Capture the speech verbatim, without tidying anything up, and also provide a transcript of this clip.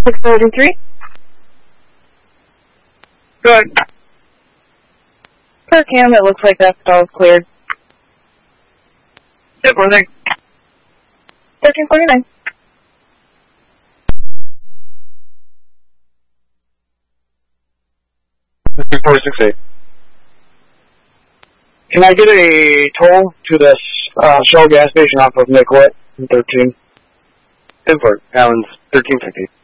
six thirty-three. Good. Per cam, it looks like that stall is cleared. Yep, running. thirteen forty-nine. three four six eight. Can I get a toll to this uh, Shell gas station off of Nicollet in thirteen? ten four, Allen's thirteen fifty.